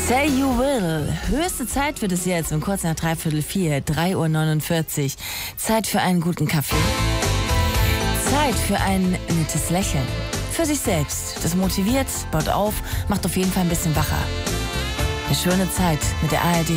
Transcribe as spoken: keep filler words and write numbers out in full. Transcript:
Say You Will. Höchste Zeit wird es jetzt um kurz nach dreiviertel vier, drei Uhr neunundvierzig. Zeit für einen guten Kaffee. Zeit für ein nettes Lächeln. Für sich selbst. Das motiviert, baut auf, macht auf jeden Fall ein bisschen wacher. Eine schöne Zeit mit der A R D.